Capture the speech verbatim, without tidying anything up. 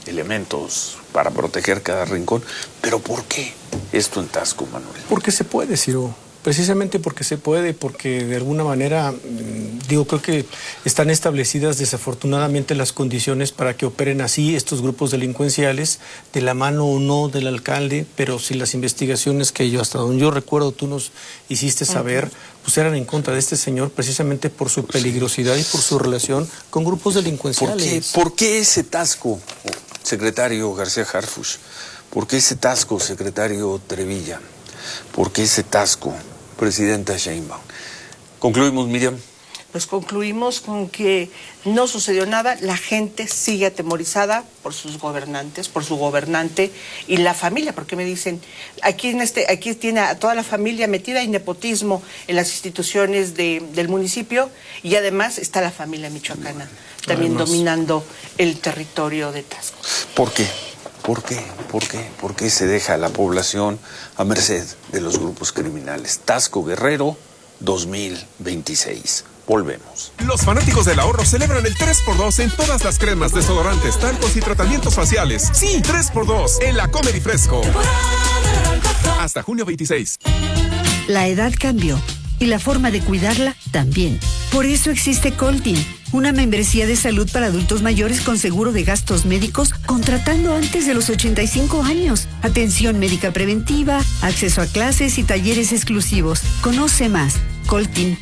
elementos para proteger cada rincón. ¿Pero por qué esto en Taxco, Manuel? Porque se puede, Ciro. Precisamente porque se puede, porque de alguna manera, digo, creo que están establecidas desafortunadamente las condiciones para que operen así estos grupos delincuenciales, de la mano o no del alcalde, pero si las investigaciones que yo, hasta donde yo recuerdo, tú nos hiciste saber, pues eran en contra de este señor precisamente por su peligrosidad y por su relación con grupos delincuenciales. ¿Por qué, ¿Por qué ese Taxco, secretario García Harfuch? ¿Por qué ese Taxco, secretario Trevilla? ¿Por qué ese Taxco, presidenta Sheinbaum? ¿Concluimos, Miriam? Pues concluimos con que no sucedió nada, la gente sigue atemorizada por sus gobernantes, por su gobernante y la familia, porque me dicen, aquí en este, aquí tiene a toda la familia metida en nepotismo en las instituciones de, del municipio, y además está la familia michoacana también además dominando el territorio de Taxco. ¿Por qué? ¿Por qué? ¿Por qué? ¿Por qué se deja a la población a merced de los grupos criminales? Taxco Guerrero dos mil veintiséis. Volvemos. Los fanáticos del ahorro celebran el tres por dos en todas las cremas, desodorantes, talcos y tratamientos faciales. Sí, tres por dos en la Comer y Fresco. Hasta junio veintiséis. La edad cambió y la forma de cuidarla también. Por eso existe Coltin, una membresía de salud para adultos mayores con seguro de gastos médicos contratando antes de los ochenta y cinco años. Atención médica preventiva, acceso a clases y talleres exclusivos. Conoce más. coltin